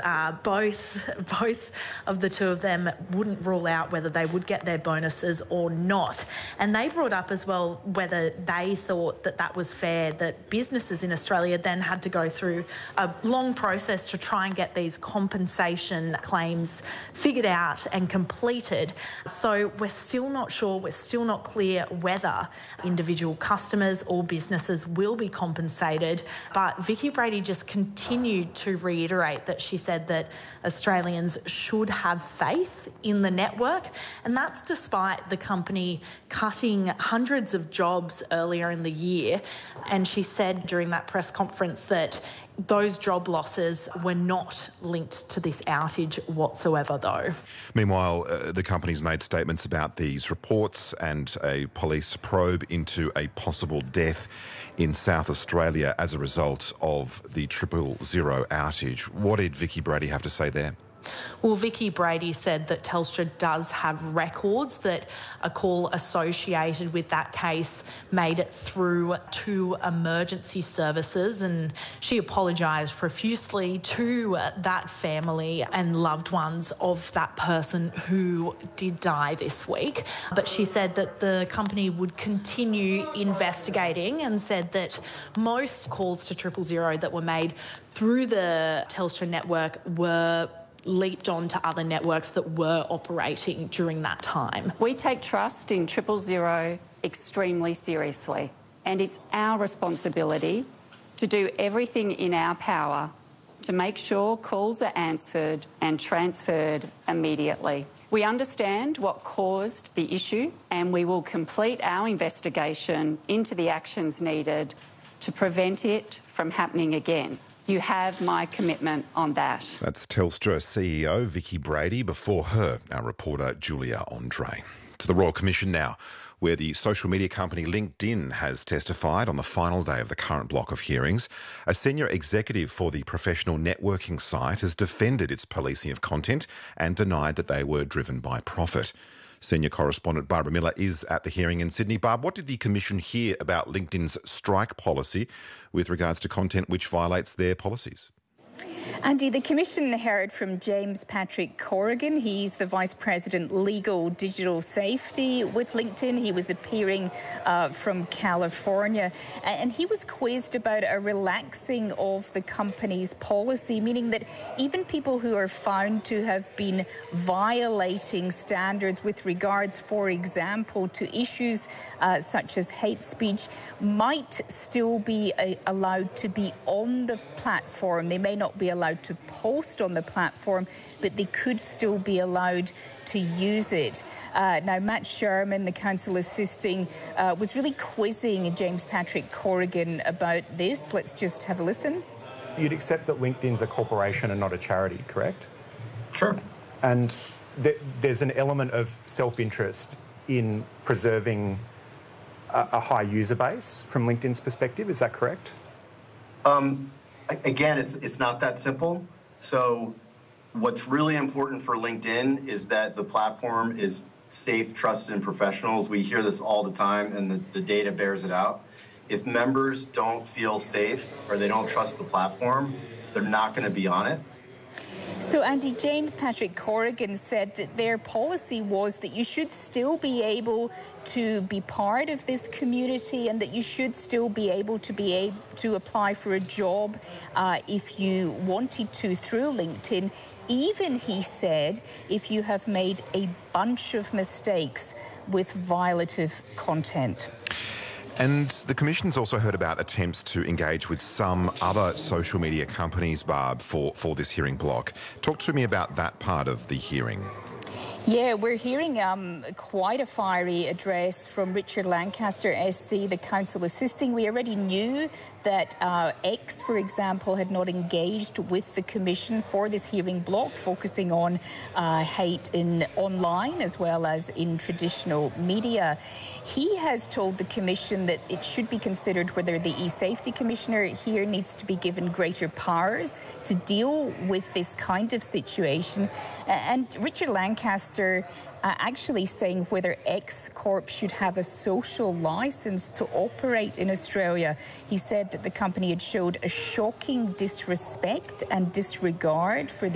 both of the two of them wouldn't rule out whether they would get their bonuses or not. And they brought up as well whether they thought that that was fair, that businesses in Australia then had to go through a long process to try and get these compensation claims figured out and completed. So we're still not sure, we're still not clear whether individual customers or businesses will be compensated. But Vicki Brady just continued to reiterate that she said that Australians should have faith in the network, and that's despite the company cutting hundreds of jobs earlier in the year. And she said during that press conference that those job losses were not linked to this outage whatsoever, though. Meanwhile, the company's made statements about these reports and a police probe into a possible death in South Australia as a result of the 000 outage. What did Vicki Brady have to say there? Well, Vicki Brady said that Telstra does have records that a call associated with that case made it through to emergency services, and she apologised profusely to that family and loved ones of that person who did die this week. But she said that the company would continue investigating and said that most calls to 000 that were made through the Telstra network were leaped onto other networks that were operating during that time. We take trust in 000 extremely seriously, and it's our responsibility to do everything in our power to make sure calls are answered and transferred immediately. We understand what caused the issue, and we will complete our investigation into the actions needed to prevent it from happening again. You have my commitment on that. That's Telstra CEO Vicki Brady. Before her, our reporter Julia Andre. To the Royal Commission now, where the social media company LinkedIn has testified on the final day of the current block of hearings. A senior executive for the professional networking site has defended its policing of content and denied that they were driven by profit. Senior correspondent Barbara Miller is at the hearing in Sydney. Barb, what did the Commission hear about LinkedIn's strike policy with regards to content which violates their policies? Andy, the Commission heard from James Patrick Corrigan. He's the Vice President Legal Digital Safety with LinkedIn. He was appearing from California, and he was quizzed about a relaxing of the company's policy, meaning that even people who are found to have been violating standards with regards, for example, to issues such as hate speech might still be allowed to be on the platform. They may not be allowed to post on the platform, but they could still be allowed to use it. Now, Matt Sherman, the counsel assisting, was really quizzing James Patrick Corrigan about this. Let's just have a listen. You'd accept that LinkedIn's a corporation and not a charity, correct? Sure. And there's an element of self-interest in preserving a high user base from LinkedIn's perspective. Is that correct? Again, it's not that simple. So what's really important for LinkedIn is that the platform is safe, trusted, and professionals. We hear this all the time, and the data bears it out. If members don't feel safe or they don't trust the platform, they're not going to be on it. So, Andy, James Patrick Corrigan said that their policy was that you should still be able to be part of this community and that you should still be able to apply for a job if you wanted to through LinkedIn, even, he said, if you have made a bunch of mistakes with violative content. And the Commission's also heard about attempts to engage with some other social media companies, Barb, for this hearing block. Talk to me about that part of the hearing. Yeah, we're hearing quite a fiery address from Richard Lancaster, SC, the counsel assisting. We already knew that X, for example, had not engaged with the Commission for this hearing block, focusing on hate in online as well as in traditional media. He has told the Commission that it should be considered whether the e-Safety Commissioner here needs to be given greater powers to deal with this kind of situation. And Richard Lancaster actually saying whether X Corp should have a social license to operate in Australia. He said that the company had showed a shocking disrespect and disregard for the